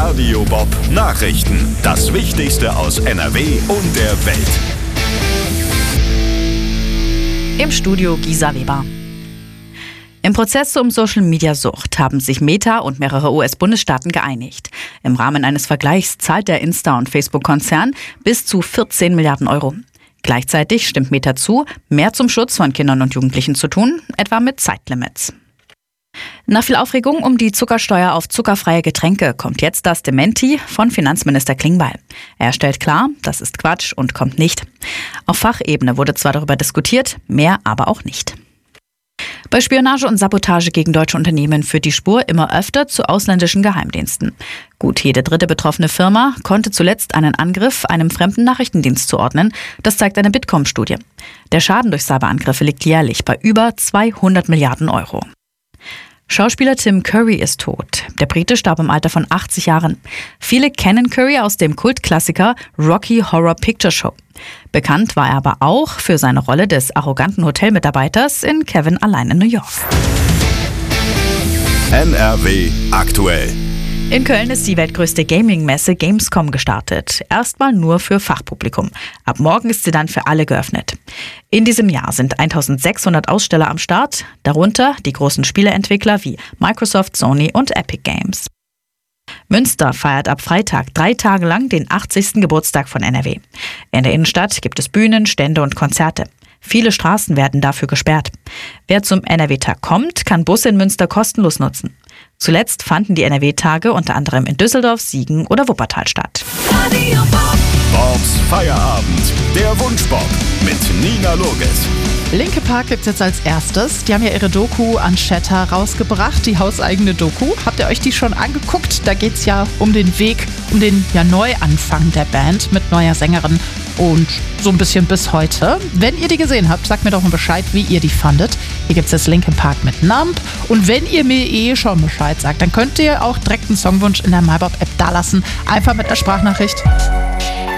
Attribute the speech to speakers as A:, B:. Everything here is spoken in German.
A: Radio Bob Nachrichten. Das Wichtigste aus NRW und der Welt.
B: Im Studio Gisa Weber. Im Prozess um Social-Media-Sucht haben sich Meta und mehrere US-Bundesstaaten geeinigt. Im Rahmen eines Vergleichs zahlt der Insta- und Facebook-Konzern bis zu 14 Milliarden Euro. Gleichzeitig stimmt Meta zu, mehr zum Schutz von Kindern und Jugendlichen zu tun, etwa mit Zeitlimits. Nach viel Aufregung um die Zuckersteuer auf zuckerfreie Getränke kommt jetzt das Dementi von Finanzminister Klingbeil. Er stellt klar, das ist Quatsch und kommt nicht. Auf Fachebene wurde zwar darüber diskutiert, mehr aber auch nicht. Bei Spionage und Sabotage gegen deutsche Unternehmen führt die Spur immer öfter zu ausländischen Geheimdiensten. Gut jede dritte betroffene Firma konnte zuletzt einen Angriff einem fremden Nachrichtendienst zuordnen. Das zeigt eine Bitkom-Studie. Der Schaden durch Cyberangriffe liegt jährlich bei über 200 Milliarden Euro. Schauspieler Tim Curry ist tot. Der Brite starb im Alter von 80 Jahren. Viele kennen Curry aus dem Kultklassiker Rocky Horror Picture Show. Bekannt war er aber auch für seine Rolle des arroganten Hotelmitarbeiters in Kevin allein in New York.
A: NRW aktuell.
B: In Köln ist die weltgrößte Gaming-Messe Gamescom gestartet. Erstmal nur für Fachpublikum. Ab morgen ist sie dann für alle geöffnet. In diesem Jahr sind 1600 Aussteller am Start, darunter die großen Spieleentwickler wie Microsoft, Sony und Epic Games. Münster feiert ab Freitag 3 Tage lang den 80. Geburtstag von NRW. In der Innenstadt gibt es Bühnen, Stände und Konzerte. Viele Straßen werden dafür gesperrt. Wer zum NRW-Tag kommt, kann Busse in Münster kostenlos nutzen. Zuletzt fanden die NRW-Tage unter anderem in Düsseldorf, Siegen oder Wuppertal statt.
A: Bobs Feierabend, der Wunschbob mit Nina Loges.
C: Linkin Park gibt's jetzt als erstes. Die haben ja ihre Doku Unchatter rausgebracht, die hauseigene Doku. Habt ihr euch die schon angeguckt? Da geht's ja um den Weg, um den Neuanfang der Band mit neuer Sängerin und so ein bisschen bis heute. Wenn ihr die gesehen habt, sagt mir doch mal Bescheid, wie ihr die fandet. Hier gibt's jetzt Linkin Park mit Numb. Und wenn ihr mir schon Bescheid sagt, dann könnt ihr auch direkt einen Songwunsch in der MyBob-App dalassen. Einfach mit einer Sprachnachricht.